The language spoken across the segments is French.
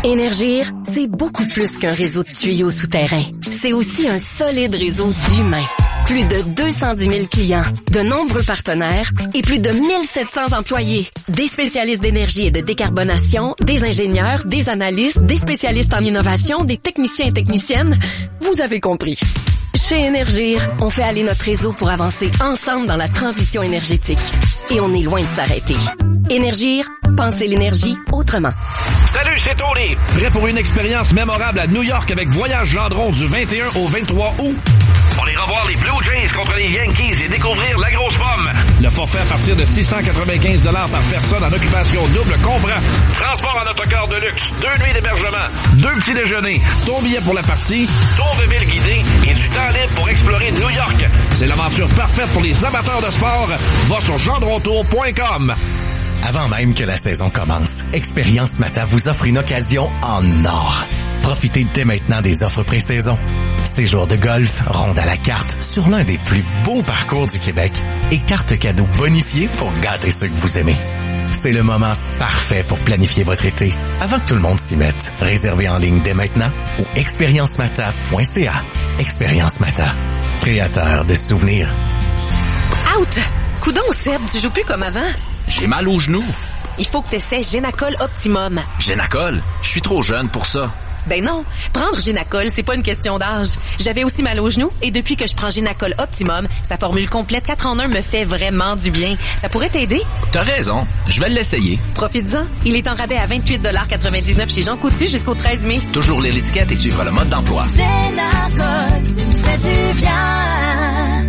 Énergir, c'est beaucoup plus qu'un réseau de tuyaux souterrains. C'est aussi un solide réseau d'humains. Plus de 210 000 clients, de nombreux partenaires et plus de 1700 employés. Des spécialistes d'énergie et de décarbonation, des ingénieurs, des analystes, des spécialistes en innovation, des techniciens et techniciennes. Vous avez compris. Chez Énergir, on fait aller notre réseau pour avancer ensemble dans la transition énergétique. Et on est loin de s'arrêter. Énergir, pensez l'énergie autrement. Salut, c'est Tony. Prêt pour une expérience mémorable à New York avec Voyage Gendron du 21 au 23 août? On ira voir les Blue Jays contre les Yankees et découvrir la grosse pomme. Le forfait à partir de 695 $ par personne en occupation double comprend transport en autocar de luxe, 2 nuits d'hébergement, 2 petits déjeuners, ton billet pour la partie, tour de ville guidé et du temps libre pour explorer New York. C'est l'aventure parfaite pour les amateurs de sport. Va sur gendrontour.com. Avant même que la saison commence, Expérience Mata vous offre une occasion en or. Profitez dès maintenant des offres pré-saison. Séjour de golf, ronde à la carte sur l'un des plus beaux parcours du Québec et cartes cadeaux bonifiées pour gâter ceux que vous aimez. C'est le moment parfait pour planifier votre été avant que tout le monde s'y mette. Réservez en ligne dès maintenant au expériencemata.ca. Expérience Mata, créateur de souvenirs. Out! Coudon, Seb, tu joues plus comme avant? J'ai mal aux genoux. Il faut que tu essaies Génacol Optimum. Génacol? Je suis trop jeune pour ça. Ben non, prendre Génacol, c'est pas une question d'âge. J'avais aussi mal aux genoux et depuis que je prends Génacol Optimum, sa formule complète 4 en 1 me fait vraiment du bien. Ça pourrait t'aider? T'as raison, je vais l'essayer. Profites-en. Il est en rabais à 28,99 chez Jean Coutu jusqu'au 13 mai. Toujours lire l'étiquette et suivre le mode d'emploi. Génacol, tu me fais du bien.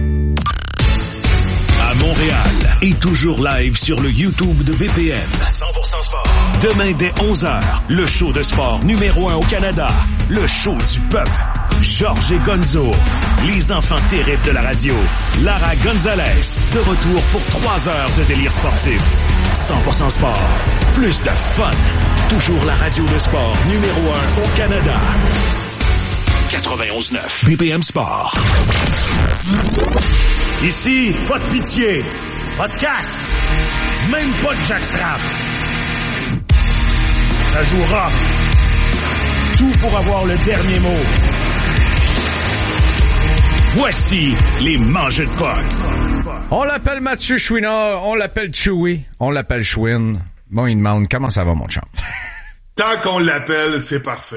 À Montréal et toujours live sur le YouTube de BPM. 100% sport. Demain dès 11h, le show de sport numéro 1 au Canada. Le show du peuple. Georges et Gonzo. Les enfants terribles de la radio. Lara Gonzalez. De retour pour 3 heures de délire sportif. 100% sport. Plus de fun. Toujours la radio de sport numéro 1 au Canada. 91.9 BPM Sport. Ici, pas de pitié, pas de casque, même pas de jackstrap. Ça joue rough. Tout pour avoir le dernier mot. Voici les mangeux de potes. On l'appelle Mathieu Chouinard, on l'appelle Chewy, on l'appelle Chouin. Bon, il demande comment ça va, mon champ. Tant qu'on l'appelle, c'est parfait.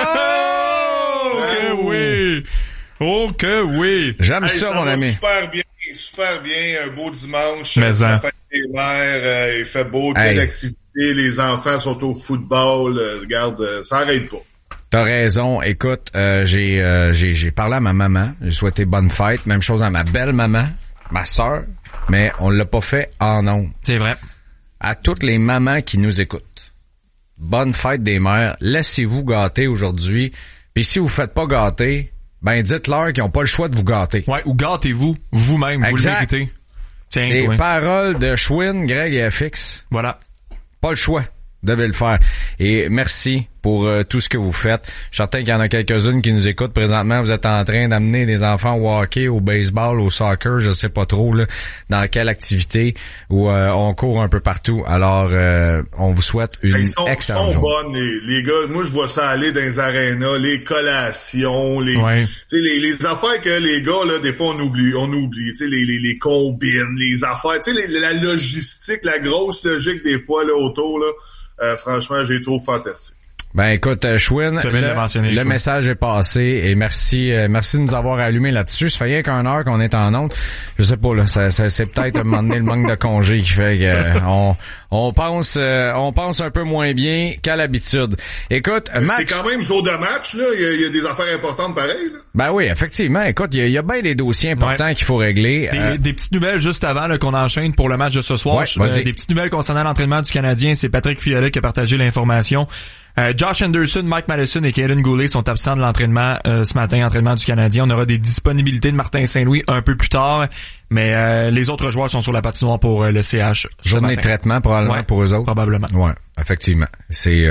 Oh, que oui! Oh que oui! J'aime ça, mon ami. Super bien, un beau dimanche. Mais la fête des mères, il fait beau, plein d'activités, les enfants sont au football, regarde, ça arrête pas. T'as raison. Écoute, j'ai parlé à ma maman, j'ai souhaité bonne fête, même chose à ma belle maman, ma sœur, mais on l'a pas fait en ondes. C'est vrai. À toutes les mamans qui nous écoutent, bonne fête des mères, laissez-vous gâter aujourd'hui, puis si vous faites pas gâter, ben dites-leur qu'ils n'ont pas le choix de vous gâter. Ouais, ou gâtez-vous vous-même, vous le méritez. Tiens, c'est toi. paroles de Chouin, Greg et FX. Voilà. Pas le choix. Devez le faire. Et merci pour tout ce que vous faites. Je suis certain qu'il y en a quelques-unes qui nous écoutent présentement. Vous êtes en train d'amener des enfants au hockey, au baseball, au soccer, je sais pas trop là, dans quelle activité où on court un peu partout. Alors, on vous souhaite une excellente journée. Ils sont bonnes, les gars. Moi, je vois ça aller dans les arénas, les collations, les affaires que les gars, là, des fois, on oublie. Tu sais, les combines, les affaires, tu sais, la logistique, la grosse logique des fois, là, autour, là. Franchement, j'ai trouvé fantastique. Ben écoute, Chouin, le message est passé et merci de nous avoir allumé là-dessus. Ça fait rien qu'une heure qu'on est en onde. Je sais pas là, c'est peut-être à un moment donné le manque de congé qui fait que on pense un peu moins bien qu'à l'habitude. Écoute, c'est quand même jour de match là, il y a des affaires importantes pareilles là. Ben oui, effectivement. Écoute, il y a bien des dossiers importants qu'il faut régler. Des petites nouvelles juste avant là, qu'on enchaîne pour le match de ce soir. Des petites nouvelles concernant l'entraînement du Canadien, c'est Patrick Fiolet qui a partagé l'information. Josh Anderson, Mike Madison et Kaden Goulet sont absents de l'entraînement ce matin, entraînement du Canadien. On aura des disponibilités de Martin Saint-Louis un peu plus tard, mais les autres joueurs sont sur la patinoire pour le CH. Journée de traitement probablement pour eux autres. Probablement. Ouais, effectivement. C'est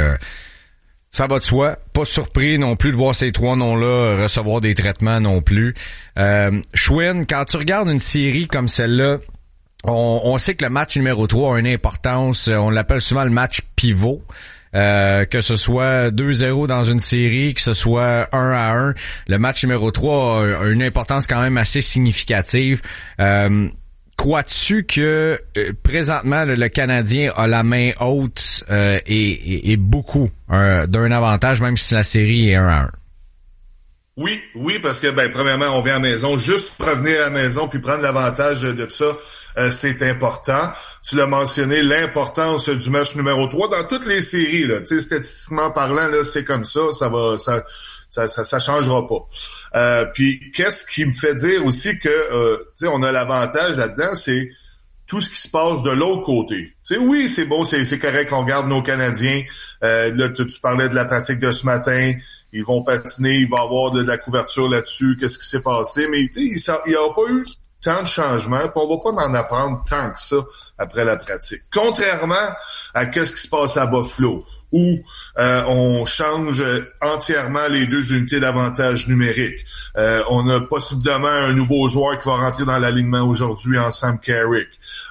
ça va de soi. Pas surpris non plus de voir ces trois noms-là recevoir des traitements non plus. Chouin, quand tu regardes une série comme celle-là, on sait que le match numéro 3 a une importance. On l'appelle souvent le match pivot. que ce soit 2-0 dans une série, que ce soit 1-1. Le match numéro 3 a une importance quand même assez significative. Crois-tu que présentement le Canadien a la main haute et beaucoup d'un avantage, même si la série est 1-1? Oui, parce que premièrement, on vient à la maison. Juste revenir à la maison puis prendre l'avantage de ça, c'est important. Tu l'as mentionné, l'importance du match numéro 3 dans toutes les séries, là. Tu sais, statistiquement parlant, là, c'est comme ça, ça changera pas. Puis qu'est-ce qui me fait dire aussi que tu sais, on a l'avantage là-dedans, c'est tout ce qui se passe de l'autre côté. Tu sais, oui, c'est bon, c'est correct qu'on garde nos Canadiens. Là, tu parlais de la pratique de ce matin. Ils vont patiner, il va y avoir de la couverture là-dessus, qu'est-ce qui s'est passé. Mais tu sais, il n'y aura pas eu tant de changements, puis on va pas en apprendre tant que ça après la pratique. Contrairement à qu'est-ce qui se passe à Buffalo, où on change entièrement les deux unités d'avantage numérique. On a possiblement un nouveau joueur qui va rentrer dans l'alignement aujourd'hui en Sam Carrick.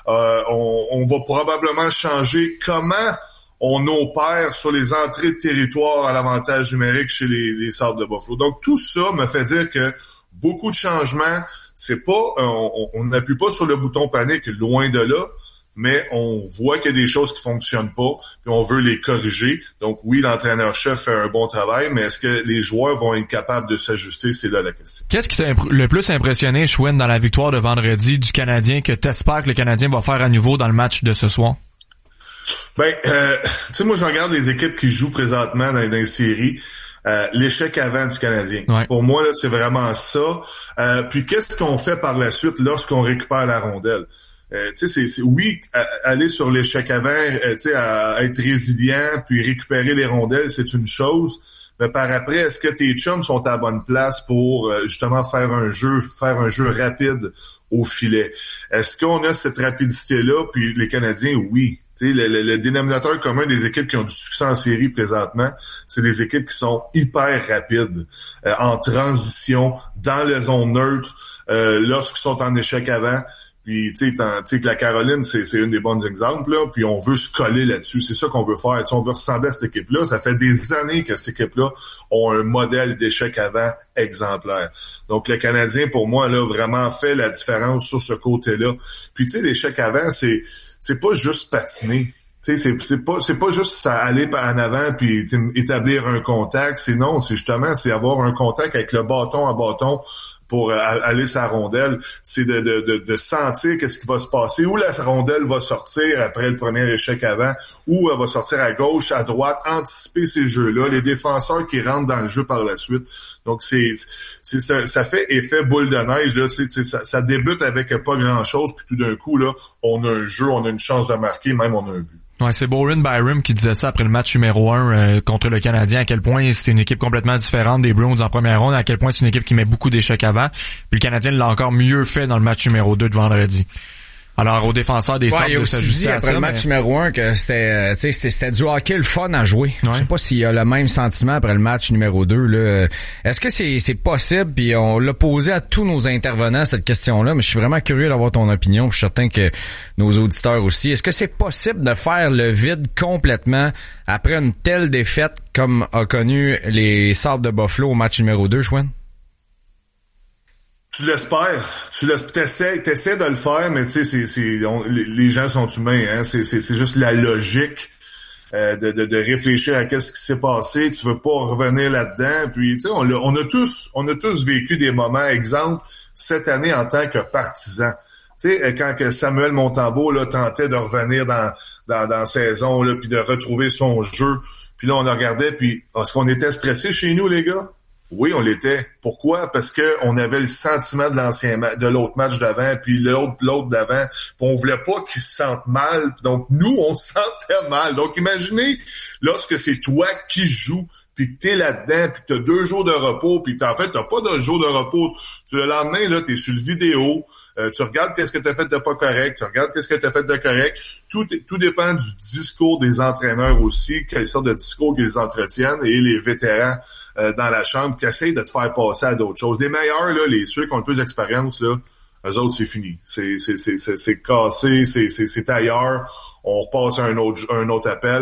On va probablement changer comment on opère sur les entrées de territoire à l'avantage numérique chez les Sabres de Buffalo. Donc, tout ça me fait dire que beaucoup de changements, c'est pas, on n'appuie pas sur le bouton panique, loin de là, mais on voit qu'il y a des choses qui fonctionnent pas, puis on veut les corriger. Donc, oui, l'entraîneur-chef fait un bon travail, mais est-ce que les joueurs vont être capables de s'ajuster? C'est là la question. Qu'est-ce qui t'a le plus impressionné, Schwinn, dans la victoire de vendredi du Canadien, que t'espères que le Canadien va faire à nouveau dans le match de ce soir? Tu sais, moi, je regarde les équipes qui jouent présentement dans les séries. L'échec avant du Canadien. Ouais. Pour moi, là, c'est vraiment ça. Puis, qu'est-ce qu'on fait par la suite lorsqu'on récupère la rondelle? Tu sais, oui, aller sur l'échec avant, tu sais, à être résilient, puis récupérer les rondelles, c'est une chose. Mais par après, est-ce que tes chums sont à la bonne place pour justement faire un jeu rapide au filet? Est-ce qu'on a cette rapidité-là? Puis les Canadiens, oui. Tu sais, le dénominateur commun des équipes qui ont du succès en série présentement, c'est des équipes qui sont hyper rapides, en transition, dans les zones neutres, lorsqu'ils sont en échec avant. Puis, tu sais que la Caroline, c'est une des bons exemples, là. Puis, on veut se coller là-dessus. C'est ça qu'on veut faire. T'sais, on veut ressembler à cette équipe-là. Ça fait des années que cette équipe-là ont un modèle d'échec avant exemplaire. Donc, le Canadien, pour moi, là, vraiment fait la différence sur ce côté-là. Puis, tu sais, l'échec avant, c'est pas juste patiner. Tu sais, c'est pas juste aller en avant puis établir un contact. C'est avoir un contact avec le bâton à bâton pour aller sur la rondelle. C'est de sentir qu'est-ce qui va se passer, où la rondelle va sortir après le premier échec avant, où elle va sortir à gauche, à droite, anticiper ces jeux-là, les défenseurs qui rentrent dans le jeu par la suite. Donc ça fait effet boule de neige là. Ça débute avec pas grand-chose puis tout d'un coup là, on a un jeu, on a une chance de marquer, même on a un but. Ouais, c'est Bowen Byram qui disait ça après le match numéro 1 contre le Canadien, à quel point c'était une équipe complètement différente des Bruins en première ronde, à quel point c'est une équipe qui met beaucoup d'échecs avant. Puis le Canadien l'a encore mieux fait dans le match numéro 2 de vendredi. Alors, aux défenseurs des Sabres de s'ajuster à ça. Après le match numéro 1 que c'était du hockey le fun à jouer. Ouais. Je sais pas s'il y a le même sentiment après le match numéro 2, là. Est-ce que c'est possible? Puis on l'a posé à tous nos intervenants, cette question-là, mais je suis vraiment curieux d'avoir ton opinion. Je suis certain que nos auditeurs aussi. Est-ce que c'est possible de faire le vide complètement après une telle défaite comme a connu les Sabres de Buffalo au match numéro 2, Schwinn? Tu l'espères. T'essaies de le faire, mais tu sais, les gens sont humains, hein. C'est juste la logique de réfléchir à qu'est-ce qui s'est passé. Tu veux pas revenir là-dedans. Puis tu sais, on a tous vécu des moments. Exemple, cette année en tant que partisan. Tu sais, quand que Samuel Montembeault là tentait de revenir dans la saison là, puis de retrouver son jeu. Puis là, on le regardait. Puis est-ce qu'on était stressés chez nous, les gars? Oui, on l'était. Pourquoi? Parce que on avait le sentiment de l'autre match d'avant, puis l'autre d'avant, puis on voulait pas qu'ils se sentent mal. Donc, nous, on se sentait mal. Donc, imaginez, lorsque c'est toi qui joues, puis que t'es là-dedans, puis que t'as 2 jours de repos, puis en fait, t'as pas de jour de repos. Le lendemain, là, t'es sur le vidéo, tu regardes qu'est-ce que t'as fait de pas correct, tu regardes qu'est-ce que t'as fait de correct. Tout dépend du discours des entraîneurs aussi, quelle sorte de discours qu'ils entretiennent, et les vétérans dans la chambre qui essayent de te faire passer à d'autres choses. Les meilleurs, là, ceux qui ont le plus d'expérience, là, eux autres, c'est fini. C'est cassé, c'est ailleurs. On repasse à un autre appel.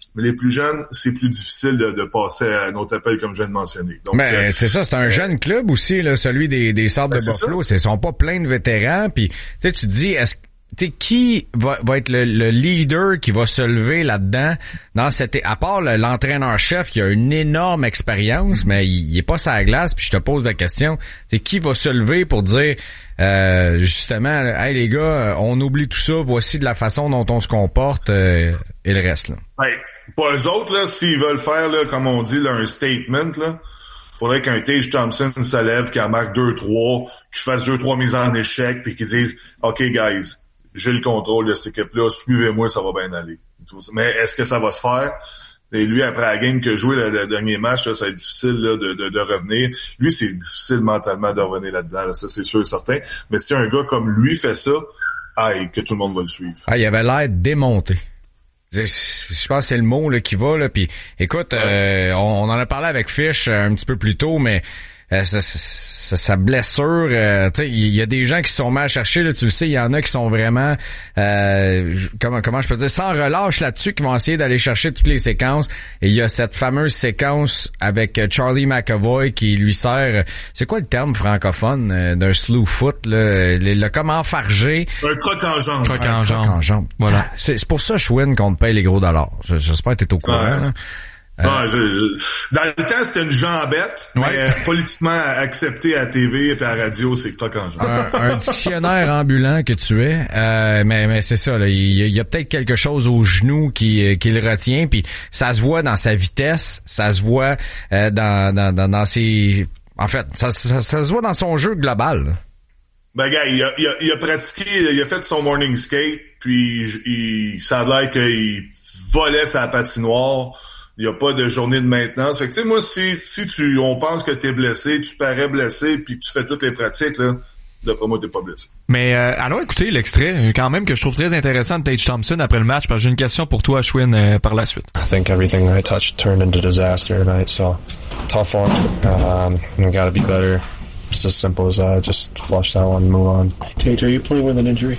Mais les plus jeunes, c'est plus difficile de passer à un autre appel comme je viens de mentionner. Donc, c'est ça, c'est un jeune club aussi, là, celui des Sables de Buffalo. Ils sont pas pleins de vétérans. Puis tu sais, tu te dis, qui va être le leader qui va se lever là-dedans dans à part l'entraîneur-chef qui a une énorme expérience, mais il est pas sur la glace, puis je te pose la question, c'est qui va se lever pour dire justement, hey les gars, on oublie tout ça, voici de la façon dont on se comporte et le reste là. Ben, pas eux autres là, s'ils veulent faire là, comme on dit là, un statement là. Faudrait qu'un Tage Thompson se lève, qu'il en marque 2-3, qu'il fasse 2-3 mises en échec, puis qu'il dise OK guys, j'ai le contrôle de cette équipe-là, suivez-moi, ça va bien aller. Mais est-ce que ça va se faire? Et lui, après la game que joué le dernier match, là, ça va être difficile là, de revenir. Lui, c'est difficile mentalement de revenir là-dedans, là, ça c'est sûr et certain. Mais si un gars comme lui fait ça, que tout le monde va le suivre. Il avait l'air démonté. Je pense que c'est le mot là, qui va. Là. Puis, écoute, on en a parlé avec Fish un petit peu plus tôt, mais sa blessure, tu sais, il y a des gens qui sont mal à chercher, là, tu le sais, il y en a qui sont vraiment comment je peux dire, sans relâche là-dessus, qui vont essayer d'aller chercher toutes les séquences. Et il y a cette fameuse séquence avec Charlie McAvoy qui lui sert, c'est quoi le terme francophone d'un slew foot, là, le comme enfargé. Un croc en jambe. Croc en jambe. Voilà. C'est pour ça, Schwinn, qu'on te paye les gros dollars. J'espère que t'es au courant, là. Dans le temps, c'était une jambette, mais politiquement accepté à la TV et à la radio, c'est croc en jambe. Un dictionnaire ambulant que tu es, mais c'est ça, là, il y a peut-être quelque chose au genou qui le retient, puis ça se voit dans sa vitesse, ça se voit dans ses... En fait, ça se voit dans son jeu global. Ben gars, il a pratiqué, il a fait son morning skate, puis ça a l'air qu'il volait sa patinoire. Il y a pas de journée de maintenance. Fait que tu sais, moi, si on pense que t'es blessé, tu parais blessé, puis que tu fais toutes les pratiques, là, d'après moi, t'es pas blessé. Mais allons écouter l'extrait, quand même, que je trouve très intéressant de Tage Thompson après le match, parce que j'ai une question pour toi, Schwinn, par la suite. I think everything I touched turned into disaster tonight, so tough one. We gotta be better. It's as simple as that. Just flush that one and move on. Tage, are you playing with an injury?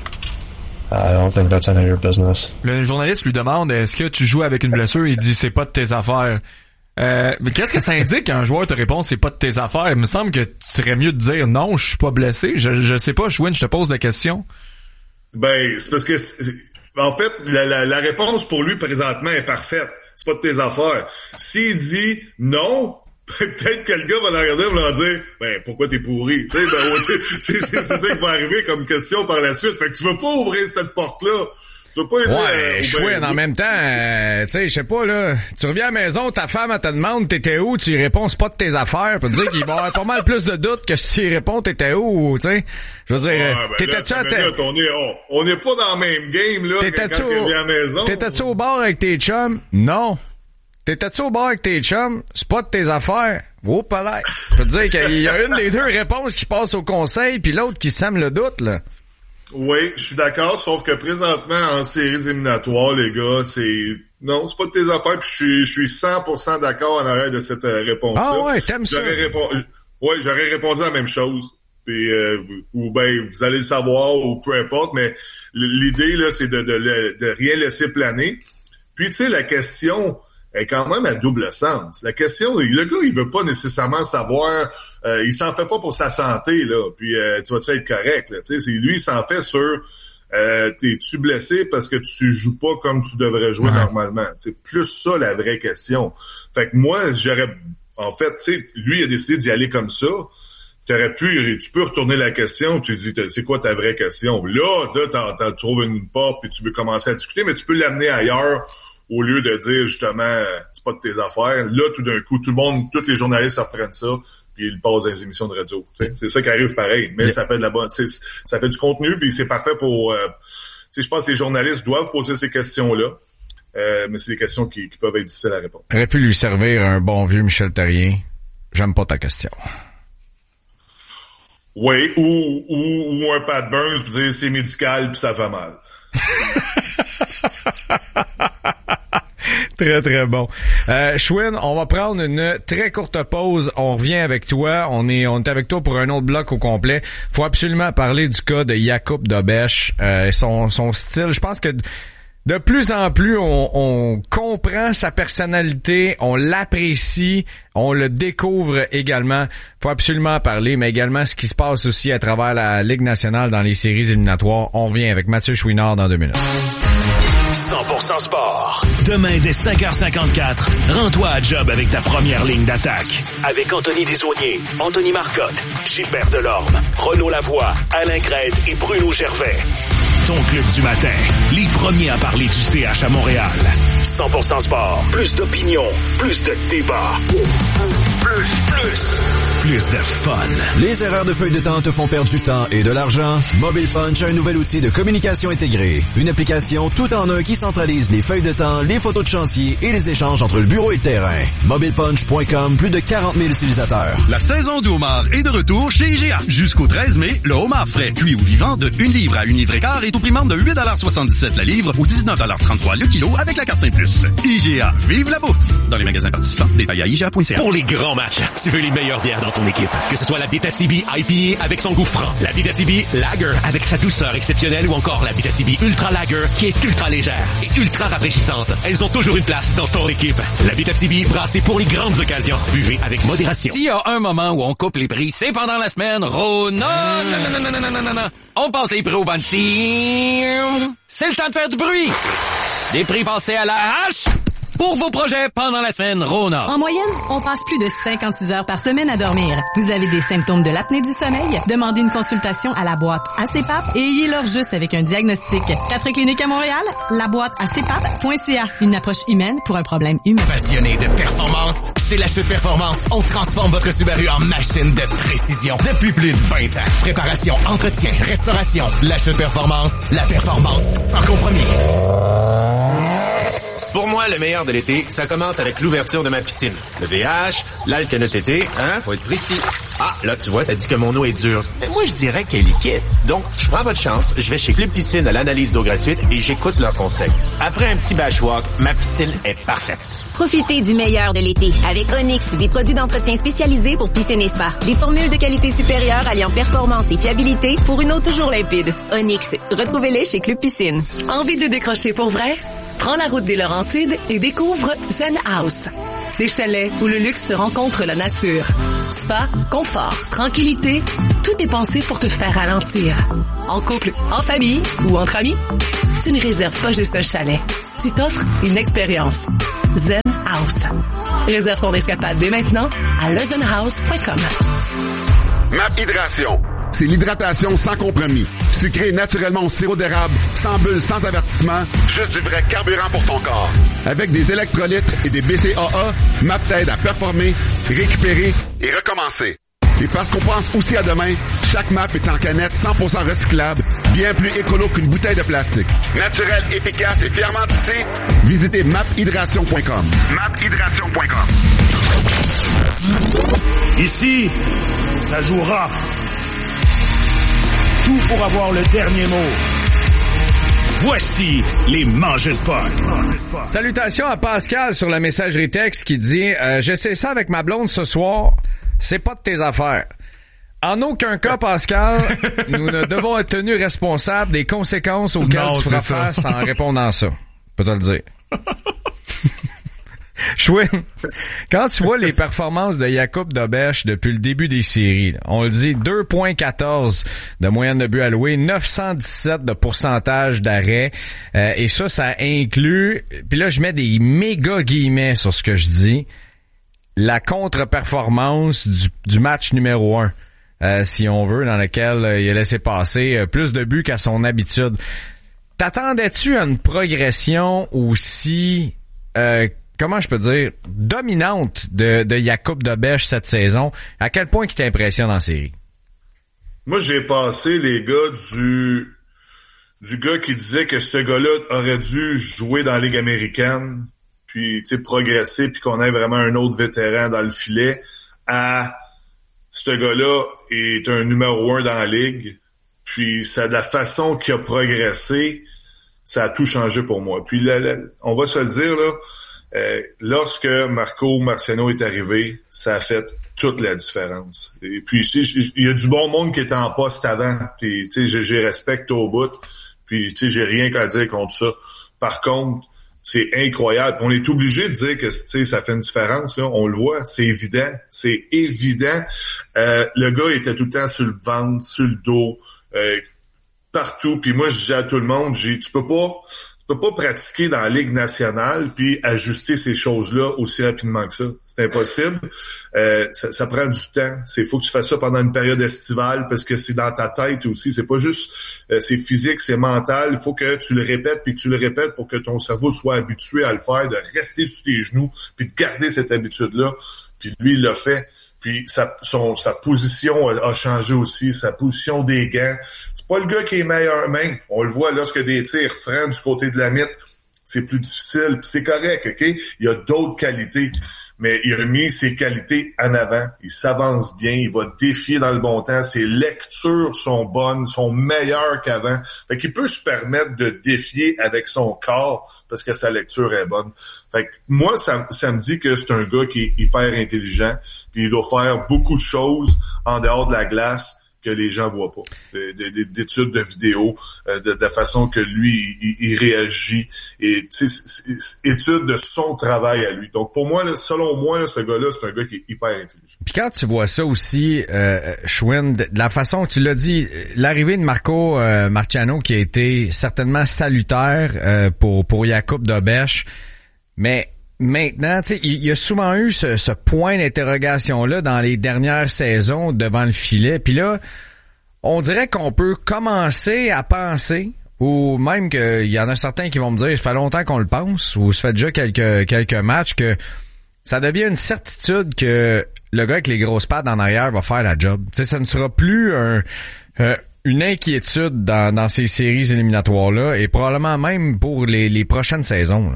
I don't think that's any of your business. Le journaliste lui demande, est-ce que tu joues avec une blessure? Il dit, c'est pas de tes affaires. Mais qu'est-ce que ça indique quand un joueur te répond, c'est pas de tes affaires? Il me semble que tu serais mieux de dire, non, je suis pas blessé. Je sais pas, Schwinn, je te pose la question. Ben, c'est parce que, en fait, la réponse pour lui, présentement, est parfaite. C'est pas de tes affaires. S'il dit non, peut-être que le gars va la regarder et va leur dire, ben, pourquoi t'es pourri? C'est ça qui va arriver comme question par la suite. Fait que tu veux pas ouvrir cette porte-là. Tu veux pas aider. Chouette, en même temps, tu sais, je sais pas, là, tu reviens à la maison, ta femme, elle te demande t'étais où, tu y réponds, c'est pas de tes affaires, pour te dire qu'il va y avoir pas mal plus de doutes que si tu y réponds t'étais où, tu sais. Je veux dire, t'étais-tu à on n'est pas dans le même game, là, quand tu reviens à la maison. T'étais-tu au bar avec tes chums? Non. T'étais-tu au bar avec tes chums? C'est pas de tes affaires. Oh, pas l'air. Je peux te dire qu'il y a une des deux réponses qui passe au conseil, puis l'autre qui sème le doute, là. Oui, je suis d'accord, sauf que présentement, en séries éliminatoires, les gars, non, c'est pas de tes affaires, puis je suis 100% d'accord en arrière de cette réponse-là. Ah ouais, t'aimes ça? J'aurais répondu la même chose. Puis, ou ben, vous allez le savoir, ou peu importe, mais l'idée, là, c'est de rien laisser planer. Puis, tu sais, la question est quand même à double sens. La question, le gars, il veut pas nécessairement savoir, il s'en fait pas pour sa santé, là, puis tu vas-tu être correct, là, tu sais, c'est lui, il s'en fait sur, t'es-tu blessé parce que tu joues pas comme tu devrais jouer normalement. C'est plus ça la vraie question. Fait que moi, en fait, tu sais, lui, il a décidé d'y aller comme ça. Tu peux retourner la question, tu dis, c'est quoi ta vraie question? Là, tu trouves une porte, puis tu veux commencer à discuter, mais tu peux l'amener ailleurs, au lieu de dire, justement, c'est pas de tes affaires. Là, tout d'un coup, tous les journalistes reprennent ça, puis ils passent dans les émissions de radio. T'sais. C'est ça qui arrive pareil. Mais ça fait de la bonne, ça fait du contenu, puis c'est parfait pour... je pense que les journalistes doivent poser ces questions-là. Mais c'est des questions qui peuvent être difficiles à répondre. Aurait pu lui servir un bon vieux Michel Therrien. J'aime pas ta question. Oui, ou un Pat Burns pour dire c'est médical puis ça fait mal. Très, très bon. Schwinn, on va prendre une très courte pause. On revient avec toi. On est avec toi pour un autre bloc au complet. Faut absolument parler du cas de Jakub Dobeš. Son style, je pense que de plus en plus, on comprend sa personnalité, on l'apprécie, on le découvre également. Faut absolument en parler, mais également ce qui se passe aussi à travers la Ligue nationale dans les séries éliminatoires. On revient avec Mathieu Chouinard dans 2 minutes. 100% sport. Demain, dès 5h54, rends-toi à job avec ta première ligne d'attaque. Avec Anthony Desaulniers, Anthony Marcotte, Gilbert Delorme, Renaud Lavoie, Alain Crête et Bruno Gervais. Ton club du matin, les premiers à parler du CH à Montréal. 100% sport. Plus d'opinion, plus de débat. Plus de fun. Les erreurs de feuille de temps te font perdre du temps et de l'argent? Mobile Punch a un nouvel outil de communication intégrée. Une application tout en un qui centralise les feuilles de temps, les photos de chantier et les échanges entre le bureau et le terrain. MobilePunch.com, plus de 40 000 utilisateurs. La saison du homard est de retour chez IGA. Jusqu'au 13 mai, le homard frais cuit ou vivant de 1 livre à 1 livre et quart est au prix de 8,77 la livre ou 19,33 le kilo avec la carte Saint-Plus. IGA, vive la bouffe! Dans les magasins participants, détails à IGA.ca. Pour les grands matchs, tu veux les meilleures bières dans ton équipe. Que ce soit la Abitibi IPA avec son goût franc, la Abitibi Lager avec sa douceur exceptionnelle ou encore la Abitibi Ultra Lager qui est ultra légère et ultra rafraîchissante. Elles ont toujours une place dans ton équipe. La Abitibi brassée pour les grandes occasions. Buvez avec modération. S'il y a un moment où on coupe les prix, c'est pendant la semaine. Non. On passe les prix au bandit. C'est le temps de faire du bruit. Des prix passés à la hache pour vos projets pendant la semaine Rona. En moyenne, on passe plus de 56 heures par semaine à dormir. Vous avez des symptômes de l'apnée du sommeil? Demandez une consultation à la boîte ACPAP et ayez-leur juste avec un diagnostic. 4 cliniques à Montréal, la boîte acpap.ca. Une approche humaine pour un problème humain. Passionné de performance? Chez La Chute Performance, on transforme votre Subaru en machine de précision. Depuis plus de 20 ans. Préparation, entretien, restauration. La Chute Performance, la performance sans compromis. Pour moi, le meilleur de l'été, ça commence avec l'ouverture de ma piscine. Le VH, l'alcanotété, faut être précis. Ah, là, tu vois, ça dit que mon eau est dure. Mais moi, je dirais qu'elle est liquide. Donc, je prends votre chance, je vais chez Club Piscine à l'analyse d'eau gratuite et j'écoute leurs conseils. Après un petit bashwalk, ma piscine est parfaite. Profitez du meilleur de l'été avec Onyx, des produits d'entretien spécialisés pour piscine et spa. Des formules de qualité supérieure alliant performance et fiabilité pour une eau toujours limpide. Onyx, retrouvez-les chez Club Piscine. Envie de décrocher pour vrai? Prends la route des Laurentides et découvre Zen House. Des chalets où le luxe se rencontre la nature. Spa, confort, tranquillité, tout est pensé pour te faire ralentir. En couple, en famille ou entre amis, tu ne réserves pas juste un chalet. Tu t'offres une expérience. Zen House. Réserve ton escapade dès maintenant à lezenhouse.com. MAP Hydration. C'est l'hydratation sans compromis. Sucré naturellement au sirop d'érable, sans bulles, sans avertissement, juste du vrai carburant pour ton corps. Avec des électrolytes et des BCAA, MAP t'aide à performer, récupérer et recommencer. Et parce qu'on pense aussi à demain, chaque MAP est en canette 100% recyclable, bien plus écolo qu'une bouteille de plastique. Naturel, efficace et fièrement tissé, visitez maphydration.com. maphydration.com. Ici, ça joue rough. Tout pour avoir le dernier mot. Voici les mangeurs de porc. Salutations à Pascal sur la messagerie texte qui dit j'essaie ça avec ma blonde ce soir. C'est pas de tes affaires. En aucun cas, Pascal, nous ne devons être tenus responsables des conséquences auxquelles tu feras face en répondant à ça. Je peux te le dire. Chouin, quand tu vois les performances de Jakub Dobeš depuis le début des séries, on le dit 2.14 de moyenne de but alloué, 917 de pourcentage d'arrêt, et ça inclut, puis là je mets des méga guillemets sur ce que je dis, la contre-performance du match numéro 1, si on veut, dans lequel il a laissé passer plus de buts qu'à son habitude. T'attendais-tu à une progression aussi comment je peux dire, dominante de Jakub Dobeš cette saison? À quel point il t'impressionne en série? Moi, j'ai passé, les gars, du gars qui disait que ce gars-là aurait dû jouer dans la Ligue américaine, puis, tu sais, progresser, puis qu'on ait vraiment un autre vétéran dans le filet, à ce gars-là est un numéro 1 dans la Ligue, puis ça, de la façon qu'il a progressé, ça a tout changé pour moi. Puis, là, on va se le dire, là, lorsque Marco Marciano est arrivé, ça a fait toute la différence. Et puis il y a du bon monde qui était en poste avant, puis tu sais, j'ai respecté au bout, puis tu sais, j'ai rien qu'à dire contre ça. par contre, c'est incroyable. On est obligé de dire que ça fait une différence. Là. On le voit, c'est évident. C'est évident. Le gars était tout le temps sur le ventre, sur le dos, partout. Puis moi, je dis à tout le monde, tu peux pas pratiquer dans la Ligue nationale puis ajuster ces choses-là aussi rapidement que ça. C'est impossible. Ça prend du temps. Faut que tu fasses ça pendant une période estivale parce que c'est dans ta tête aussi. C'est pas juste c'est physique, c'est mental. Il faut que tu le répètes puis que tu le répètes pour que ton cerveau soit habitué à le faire, de rester sur tes genoux puis de garder cette habitude-là. Puis lui, il l'a fait. Puis sa position a changé aussi, sa position des gants. C'est pas le gars qui est meilleur main. On le voit lorsque des tirs francs du côté de la mythe, c'est plus difficile. Puis c'est correct, OK? Il y a d'autres qualités. Mais il a mis ses qualités en avant. Il s'avance bien, il va défier dans le bon temps. Ses lectures sont bonnes, sont meilleures qu'avant. Fait qu'il peut se permettre de défier avec son corps parce que sa lecture est bonne. Fait que moi, ça me dit que c'est un gars qui est hyper intelligent. Puis il doit faire beaucoup de choses en dehors de la glace que les gens voient pas. D'études de vidéos, de la façon que lui, il réagit. Et études de son travail à lui. Donc pour moi, là, selon moi, là, ce gars-là, c'est un gars qui est hyper intelligent. Puis quand tu vois ça aussi, Schwinn, de la façon que tu l'as dit, l'arrivée de Marco Marciano qui a été certainement salutaire pour Jakub Dobeš, mais maintenant, tu sais, il y a souvent eu ce point d'interrogation-là dans les dernières saisons devant le filet. Puis là, on dirait qu'on peut commencer à penser, ou même qu'il y en a certains qui vont me dire, ça fait longtemps qu'on le pense, ou ça fait déjà quelques matchs, que ça devient une certitude que le gars avec les grosses pattes en arrière va faire la job. Tu sais, ça ne sera plus une inquiétude dans ces séries éliminatoires-là, et probablement même pour les prochaines saisons, là.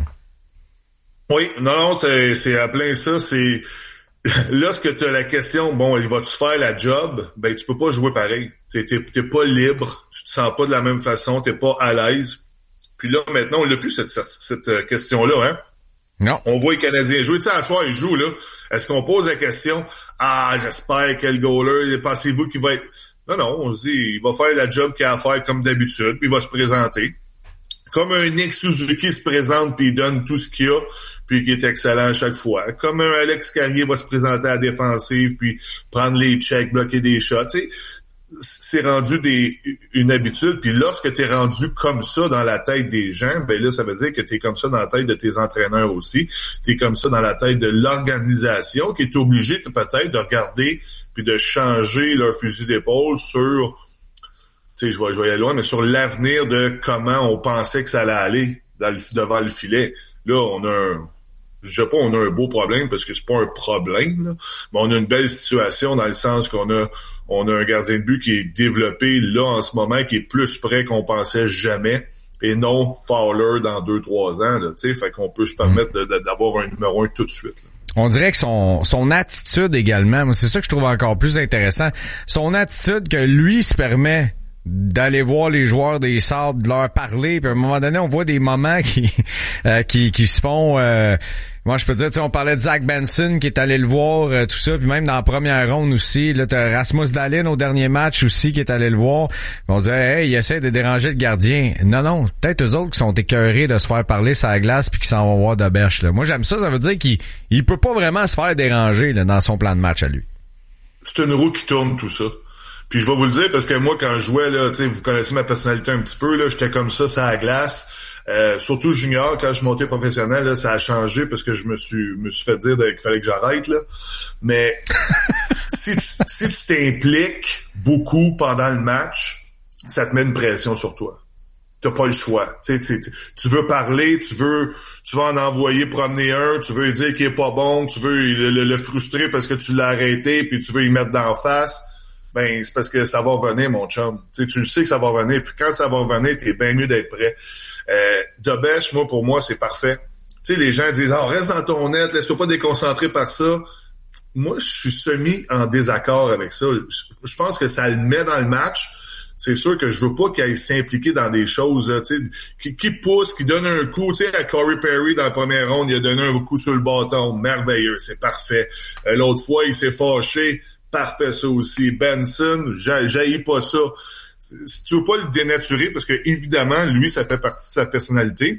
Oui, non, c'est à plein ça, c'est lorsque tu as la question, bon, il va-tu faire la job, ben tu peux pas jouer pareil. T'es pas libre, tu te sens pas de la même façon, t'es pas à l'aise. Puis là, maintenant, on l'a plus cette question-là, hein? Non. On voit les Canadiens jouer. Tu sais, à soir, ils jouent, là. Est-ce qu'on pose la question, j'espère quel goaler, pensez-vous qu'il va être... Non, on se dit, il va faire la job qu'il a à faire comme d'habitude, puis il va se présenter. Comme un Nick Suzuki se présente puis il donne tout ce qu'il a puis qui est excellent à chaque fois. Comme un Alex Carrier va se présenter à la défensive puis prendre les checks, bloquer des shots. Tu sais, c'est rendu une habitude. Puis lorsque tu es rendu comme ça dans la tête des gens, ben là, ça veut dire que tu es comme ça dans la tête de tes entraîneurs aussi. Tu es comme ça dans la tête de l'organisation qui est obligée peut-être de regarder puis de changer leur fusil d'épaule sur... Tu sais, je vais aller loin, mais sur l'avenir de comment on pensait que ça allait aller devant le filet. Là, on a un beau problème parce que c'est pas un problème, là, mais on a une belle situation dans le sens qu'on a un gardien de but qui est développé là en ce moment, qui est plus près qu'on pensait jamais, et non Fowler dans 2-3 ans, là, tu sais, fait qu'on peut se permettre d'avoir un numéro 1 tout de suite, là. On dirait que son attitude également, moi, c'est ça que je trouve encore plus intéressant. Son attitude que lui se permet d'aller voir les joueurs des Sabres, de leur parler, puis à un moment donné, on voit des moments qui se font... moi, je peux dire, tu sais, on parlait de Zach Benson qui est allé le voir, tout ça, puis même dans la première ronde aussi, là, t'as Rasmus Dahlin au dernier match aussi qui est allé le voir. On dirait, hey, il essaie de déranger le gardien. Non, peut-être eux autres qui sont écœurés de se faire parler sur la glace puis qui s'en vont voir Dobeš, là. Moi, j'aime ça, ça veut dire qu'il peut pas vraiment se faire déranger, là, dans son plan de match à lui. C'est une roue qui tourne, tout ça. Puis je vais vous le dire parce que moi, quand je jouais, là, tu sais, vous connaissez ma personnalité un petit peu, là, j'étais comme ça à la glace. Surtout junior, quand je suis monté professionnel, là, ça a changé parce que je me suis fait dire qu'il fallait que j'arrête, là. Mais si tu t'impliques beaucoup pendant le match, ça te met une pression sur toi. T'as pas le choix. Tu veux parler, tu veux en envoyer promener un, tu veux lui dire qu'il est pas bon, tu veux le frustrer parce que tu l'as arrêté, puis tu veux y mettre d'en face. Ben, c'est parce que ça va revenir, mon chum. Tu le sais que ça va revenir. Puis quand ça va revenir, t'es bien mieux d'être prêt. Dobeš, pour moi, c'est parfait. Tu sais, les gens disent, reste dans ton net, laisse-toi pas déconcentrer par ça. Moi, je suis semi en désaccord avec ça. Je pense que ça le met dans le match. C'est sûr que je veux pas qu'il aille s'impliquer dans des choses, là, tu sais, qui pousse, qui donne un coup, tu sais, à Corey Perry dans la première ronde, il a donné un coup sur le bâton. Merveilleux, c'est parfait. L'autre fois, il s'est fâché. Parfait, ça aussi. Benson, j'haïs pas ça. Si tu veux pas le dénaturer, parce que évidemment, lui, ça fait partie de sa personnalité.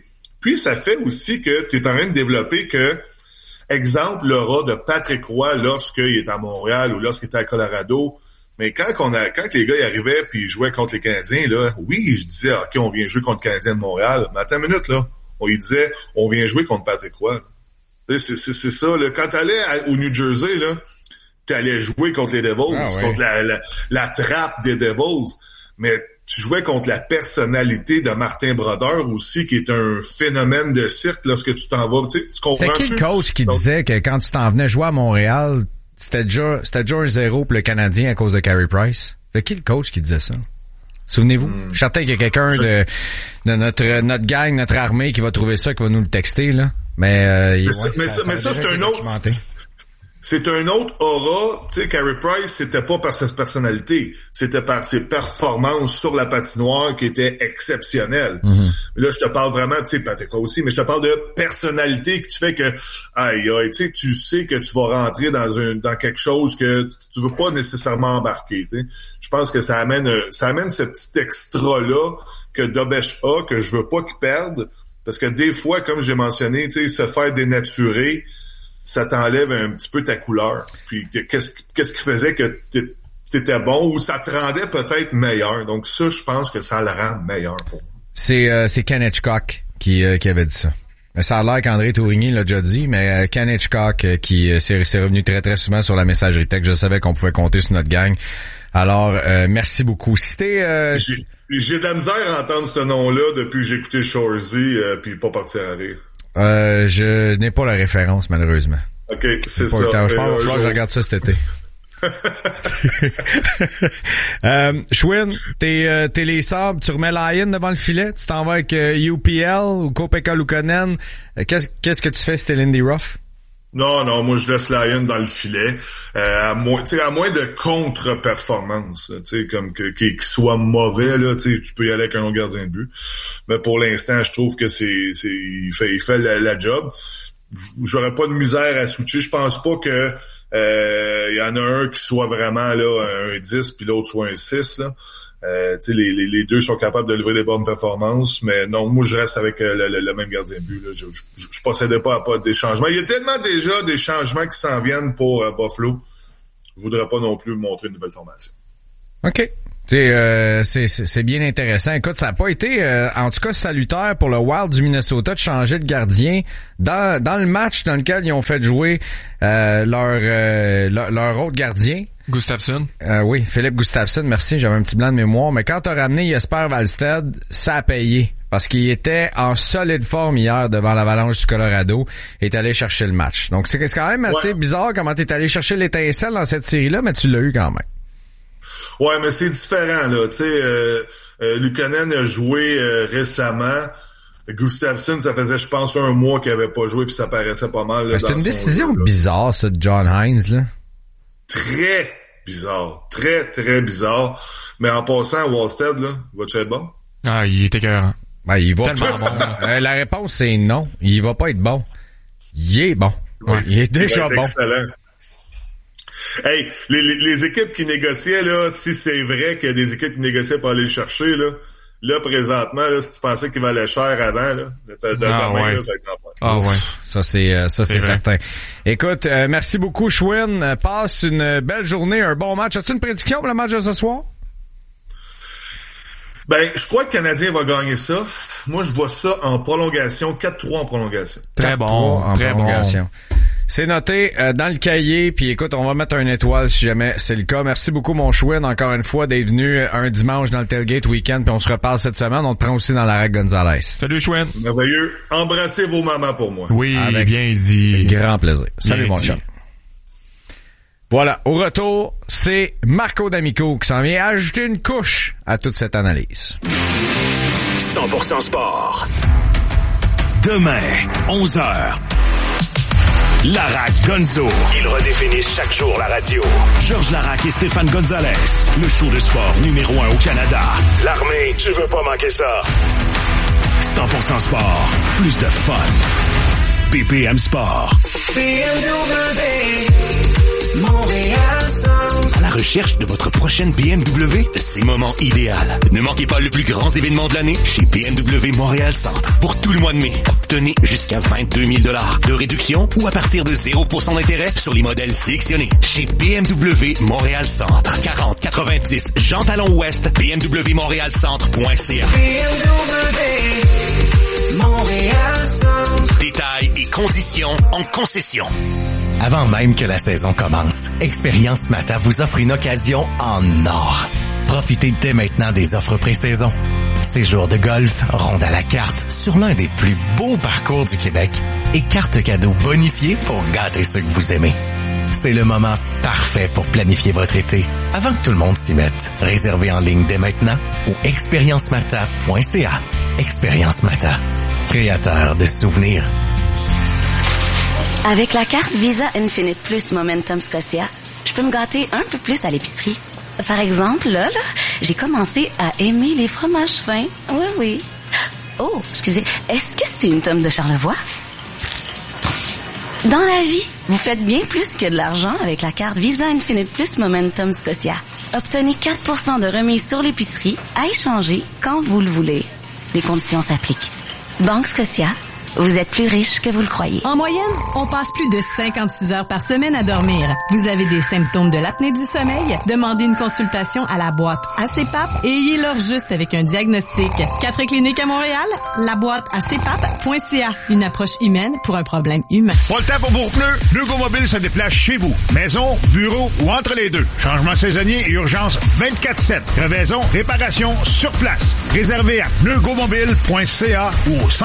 Puis, ça fait aussi que tu es en train de développer que, exemple, l'aura de Patrick Roy lorsqu'il est à Montréal ou lorsqu'il était à Colorado. Mais quand les gars y arrivaient puis ils jouaient contre les Canadiens, là, oui, je disais, OK, on vient jouer contre les Canadiens de Montréal. Mais attends une minute, là. On lui disait, on vient jouer contre Patrick Roy. C'est ça, là. Quand t'allais au New Jersey, là, t'allais jouer contre les Devils, contre la trappe des Devils. Mais tu jouais contre la personnalité de Martin Brodeur aussi, qui est un phénomène de cirque lorsque tu t'en vas. Tu comprends? C'est qui le coach qui disait que quand tu t'en venais jouer à Montréal, c'était déjà 1-0 pour le Canadien à cause de Carey Price? C'est qui le coach qui disait ça? Souvenez-vous? Je suis certain qu'il y a quelqu'un de notre gang, notre armée qui va trouver ça, qui va nous le texter, là. Mais ça, c'est un autre... C'est un autre aura. Tu sais, Carey Price, c'était pas par sa personnalité, c'était par ses performances sur la patinoire qui étaient exceptionnelles. Là, je te parle vraiment, tu sais, Patrick aussi, mais je te parle de personnalité que tu fais que, tu sais que tu vas rentrer dans quelque chose que tu veux pas nécessairement embarquer. Tu sais. Je pense que ça amène ce petit extra-là que Dobech a, que je veux pas qu'il perde, parce que des fois, comme j'ai mentionné, tu sais, se faire dénaturer, ça t'enlève un petit peu ta couleur. Puis qu'est-ce qui faisait que t'étais bon ou ça te rendait peut-être meilleur. Donc ça, je pense que ça le rend meilleur pour moi. C'est Ken Hitchcock qui avait dit ça. Ça a l'air qu'André Tourigny l'a déjà dit, mais Ken Hitchcock qui s'est revenu très très souvent sur la messagerie texte. Je savais qu'on pouvait compter sur notre gang. Alors, merci beaucoup. Si t'es... J'ai de la misère à entendre ce nom-là depuis que j'ai écouté Shoresy puis pas partir à rire. Je n'ai pas la référence, malheureusement. OK, c'est ça. Je pense que je regarde ça cet été. Schwinn, t'es les Sabres, tu remets Lyon devant le filet, tu t'en vas avec UPL ou Kopeka Luukkonen. Qu'est-ce que tu fais si t'es Lindy Ruff? Non, moi je laisse Lyon dans le filet. À moins de contre-performance, tu sais, comme qu'il soit mauvais, là, tu peux y aller avec un autre gardien de but. Mais pour l'instant, je trouve que il fait la job. J'aurais pas de misère à switcher. Je pense pas que y en a un qui soit vraiment là un 10 puis l'autre soit un 6 là. Les deux sont capables de livrer des bonnes performances, mais non, moi je reste avec le même gardien de but. Là. Je procédais pas à pas des changements. Il y a tellement déjà des changements qui s'en viennent pour Buffalo. Je voudrais pas non plus montrer une nouvelle formation. OK. C'est bien intéressant. Écoute, ça n'a pas été, en tout cas, salutaire pour le Wild du Minnesota de changer de gardien dans le match dans lequel ils ont fait jouer leur autre gardien. Gustafsson. Oui, Philippe Gustafsson, merci, j'avais un petit blanc de mémoire. Mais quand t'as ramené Jesper Wallstedt, ça a payé. Parce qu'il était en solide forme hier devant l'Avalanche du Colorado et est allé chercher le match. Donc c'est quand même assez bizarre comment t'es allé chercher l'étincelle dans cette série-là, mais tu l'as eu quand même. Ouais, mais c'est différent, là. Tu sais, Luukkonen a joué récemment. Gustafsson, ça faisait, je pense, un mois qu'il avait pas joué puis ça paraissait pas mal. Là, c'était une décision bizarre, ça, de John Hines, là. Très bizarre. Très, très bizarre. Mais en passant, Wallstedt, là, va-tu être bon? Ah, il est écœurant. Ben, il va tellement bon. La réponse, c'est non. Il va pas être bon. Il est bon. Ouais, il est déjà bon. Excellent. Hey, les équipes qui négociaient, là, si c'est vrai qu'il y a des équipes qui négociaient pour aller le chercher, là, présentement, là, si tu pensais qu'il valait cher avant, là, demain, là, ça va être l'enfer. Ah ouais. Ça, c'est certain. Écoute, merci beaucoup, Schwinn. Passe une belle journée, un bon match. As-tu une prédiction pour le match de ce soir? Ben, je crois que le Canadien va gagner ça. Moi, je vois ça en prolongation, 4-3 en prolongation. Très bon, très prolongation. Bon. C'est noté dans le cahier, puis écoute, on va mettre une étoile si jamais c'est le cas. Merci beaucoup, mon Schwinn, encore une fois, d'être venu un dimanche dans le Tailgate Weekend, puis on se reparle cette semaine. On te prend aussi dans la RAC Gonzalez. Salut, Schwinn. Merveilleux. Embrassez vos mamans pour moi. Oui, avec bien dit. Grand plaisir. Salut, mon dit. chum. Voilà, au retour, c'est Marco D'Amico qui s'en vient ajouter une couche à toute cette analyse. 100% sport. Demain, 11h. Larac Gonzo. Ils redéfinissent chaque jour la radio. Georges Larac et Stéphane Gonzalez. Le show de sport numéro 1 au Canada. L'armée, tu veux pas manquer ça. 100% sport. Plus de fun. BPM Sport. BMW. Montréal. À la recherche recherche de votre prochaine BMW? C'est le moment idéal. Ne manquez pas le plus grand événement de l'année chez BMW Montréal Centre. Pour tout le mois de mai, obtenez jusqu'à 22 000 $ de réduction ou à partir de 0% d'intérêt sur les modèles sélectionnés. Chez BMW Montréal Centre. 4090 Jean Talon Ouest, bmwmontrealcentre.ca. BMW Montréal Centre. Détails et conditions en concession. Avant même que la saison commence, Expérience Mata vous offre une occasion en or. Profitez dès maintenant des offres pré-saison. Séjour de golf, ronde à la carte sur l'un des plus beaux parcours du Québec et cartes cadeaux bonifiées pour gâter ceux que vous aimez. C'est le moment parfait pour planifier votre été avant que tout le monde s'y mette. Réservez en ligne dès maintenant au expériencemata.ca. Expérience Mata, créateur de souvenirs. Avec la carte Visa Infinite Plus Momentum Scotia, je peux me gâter un peu plus à l'épicerie. Par exemple, là, j'ai commencé à aimer les fromages fins. Oui. Oh, excusez, est-ce que c'est une tome de Charlevoix? Dans la vie, vous faites bien plus que de l'argent avec la carte Visa Infinite Plus Momentum Scotia. Obtenez 4% de remise sur l'épicerie à échanger quand vous le voulez. Les conditions s'appliquent. Banque Scotia, vous êtes plus riche que vous le croyez. En moyenne, on passe plus de 56 heures par semaine à dormir. Vous avez des symptômes de l'apnée du sommeil? Demandez une consultation à la boîte ACPAP et ayez-leur juste avec un diagnostic. 4 cliniques à Montréal, la boîte acpap.ca. Une approche humaine pour un problème humain. Pas le temps pour vos pneus? Neugo Mobile se déplace chez vous. Maison, bureau ou entre les deux. Changement saisonnier et urgence 24/7. Crevaison, réparation sur place. Réservé à neugomobile.ca ou au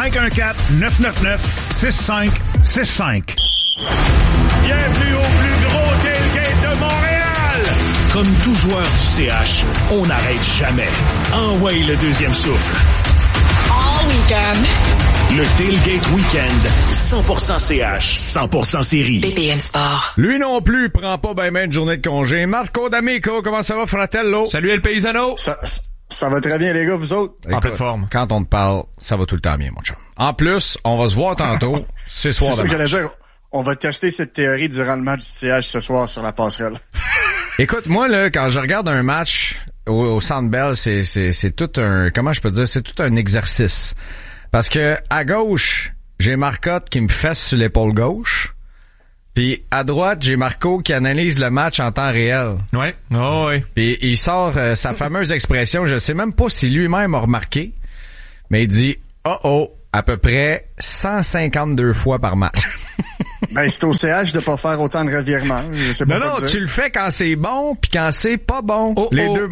514-999-6565. Bienvenue au plus gros tailgate de Montréal! Comme tout joueur du CH, on n'arrête jamais. Envoie le deuxième souffle. All weekend. Le Tailgate Weekend, 100% CH, 100% série. BPM Sport. Lui non plus prend pas ben de journée de congé. Marco D'Amico, comment ça va, fratello? Salut El Paisano! Ça va très bien, les gars, vous autres? En pleine forme. Quand on te parle, ça va tout le temps bien, mon chum. En plus, on va se voir tantôt. C'est soir de match. C'est ça que j'allais dire. On va tester cette théorie durant le match du CH ce soir sur la passerelle. Écoute, moi, là, quand je regarde un match au Centre Bell, c'est tout un, comment je peux dire, c'est tout un exercice. Parce que, à gauche, j'ai Marcotte qui me fesse sur l'épaule gauche. Puis à droite, j'ai Marco qui analyse le match en temps réel. Ouais. Oh, ouais. Puis il sort sa fameuse expression, je sais même pas si lui-même a remarqué, mais il dit « Oh, à peu près 152 fois par match. » Ben, c'est au CH de pas faire autant de revirements. Je sais pas non, tu le fais quand c'est bon puis quand c'est pas bon. Les deux.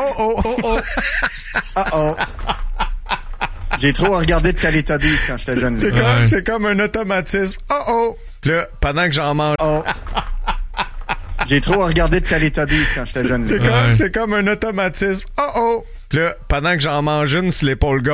J'ai trop regardé de Teletubbies quand j'étais jeune. C'est comme un automatisme. Puis là, pendant que j'en mange. J'ai trop regardé de Teletubbies quand j'étais jeune. C'est comme un automatisme. Puis là, pendant que j'en mange une sur l'épaule gauche.